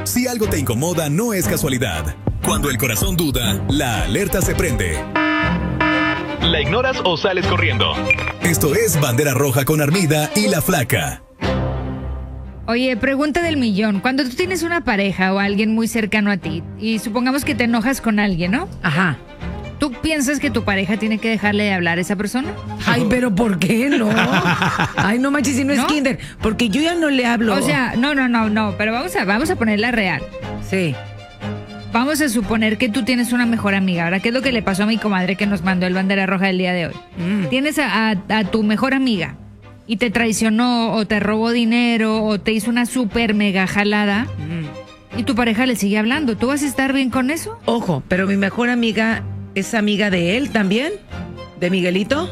Si algo te incomoda, no es casualidad. Cuando el corazón duda, la alerta se prende. ¿La ignoras o sales corriendo? Esto es Bandera Roja con Armida y La Flaca. Oye, pregunta del millón. Cuando tú tienes una pareja o alguien muy cercano a ti, y supongamos que te enojas con alguien, ¿no? Ajá. ¿Tú piensas que tu pareja tiene que dejarle de hablar a esa persona? Ay, pero ¿por qué no? Ay, no manches, si no es kinder. Porque yo ya no le hablo. O sea, no, pero vamos a ponerla real. Sí. Vamos a suponer que tú tienes una mejor amiga. Ahora, ¿qué es lo que le pasó a mi comadre que nos mandó el Bandera Roja del día de hoy? Tienes a tu mejor amiga y te traicionó o te robó dinero o te hizo una súper mega jalada y tu pareja le sigue hablando. ¿Tú vas a estar bien con eso? Ojo, pero mi mejor amiga es amiga de él también, de Miguelito.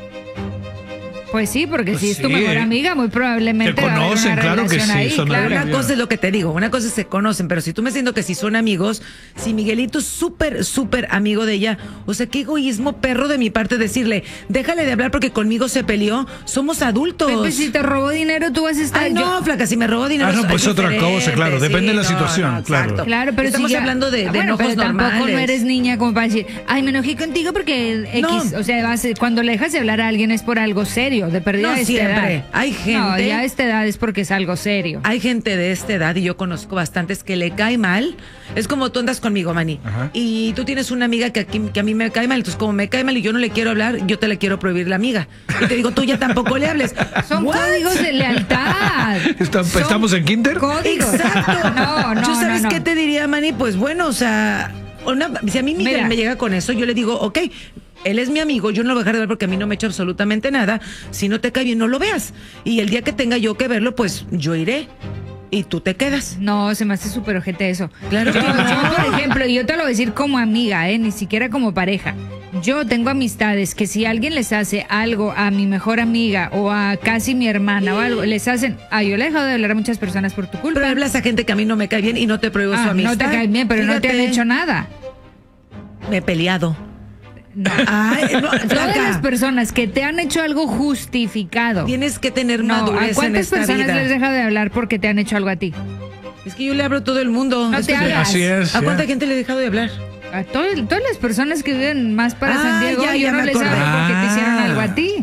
Pues sí, porque Pues si es tu sí. mejor amiga, muy probablemente Te va a haber conocen, una claro que relación sí, ahí, son claro. Una Bien. cosa es lo que te digo, una cosa es se conocen, pero si tú me siento que si son amigos, si Miguelito es súper amigo de ella, o sea, qué egoísmo perro de mi parte decirle, déjale de hablar porque conmigo se peleó, somos adultos. Pepe, si te robó dinero, tú vas a estar... Ay, no, flaca, si me robó dinero. Ah, no, pues es otra diferente, cosa, claro, depende de la situación, claro. exacto. Claro, pero estamos si ya- hablando de bueno, enojos pero tampoco normales. no eres niña como para decir, ay, me enojé contigo porque X, No. o sea, cuando le dejas de hablar a alguien es por algo serio, de perdida No de esta siempre. edad. Hay gente. No, ya a esta edad es porque es algo serio. Hay gente de esta edad, y yo conozco bastantes, que le cae mal. Es como tú andas conmigo, Manny. Ajá. Y tú tienes una amiga que a mí me cae mal. Entonces, como me cae mal y yo no le quiero hablar, yo te le quiero prohibir la amiga. Y te digo, tú ya tampoco le hables. Son What? códigos de lealtad. ¿Estamos Son en kinder? Códigos. Exacto. No, ¿Yo sabes no. qué te diría, Manny? Pues bueno, o sea, si a mí Miguel Mira. me llega con eso, yo le digo, ok, él es mi amigo, yo no lo voy a dejar de ver porque a mí no me echa absolutamente nada. Si no te cae bien, no lo veas. Y el día que tenga yo que verlo, pues yo iré. Y tú te quedas. No, se me hace súper ojete eso. Claro que yo, no. por ejemplo, yo te lo voy a decir como amiga, ni siquiera como pareja. Yo tengo amistades que si alguien les hace algo a mi mejor amiga o a casi mi hermana o algo, les hacen... yo le he dejado de hablar a muchas personas por tu culpa. Pero hablas a gente que a mí no me cae bien y no te prohíbo su amistad. no te caen bien, pero no te han Fíjate, hecho nada. Me he peleado. No. Ay, no, Todas flaca, las personas que te han hecho algo justificado. tienes que tener No, ¿a madurez en cuántas esta personas vida. les deja de hablar porque te han hecho algo a ti? Es que yo le hablo a todo el mundo. No Es te que- hagas. Así es. ¿A cuánta ya. gente le he dejado de hablar? A todas las personas que viven más para Ah, San Diego, ya yo no me les acordé. hablo porque te hicieron algo a ti.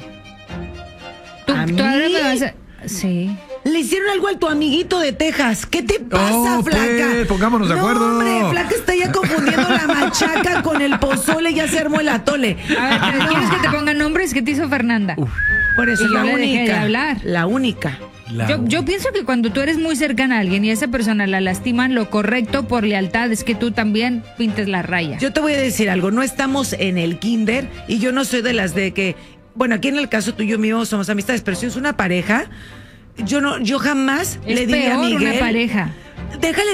Tú ¿A ahora mí? me vas a... Sí. Le hicieron algo a tu amiguito de Texas. ¿Qué te pasa, Oh, flaca? pues, pongámonos de acuerdo. No, hombre, flaca está ya confundiendo la machaca con el pozole, ya se armó el atole. A ver, ¿pero ¿quieres que te ponga nombres que te hizo Fernanda? Por eso Y es yo la le dejé de única. hablar. La única. Yo pienso que cuando tú eres muy cercana a alguien y esa persona la lastiman, lo correcto por lealtad es que tú también pintes la raya. Yo te voy a decir algo, no estamos en el kinder y yo no soy de las de que, bueno, aquí en el caso tuyo mío somos amistades, pero si es una pareja, yo jamás es le diría a peor Miguel, una pareja. déjale